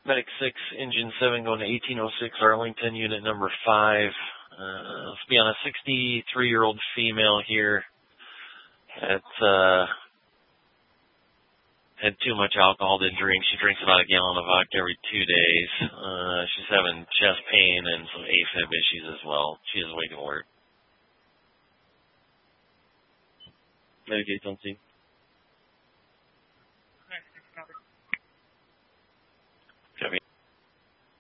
Medic 6, Engine 7 going to 1806 Arlington, unit number 5. Let's be on a 63-year-old female here. Had too much alcohol to drink. She drinks about a gallon of vodka every 2 days. She's having chest pain and some AFib issues as well. She is awake to work. Medic 8 on scene.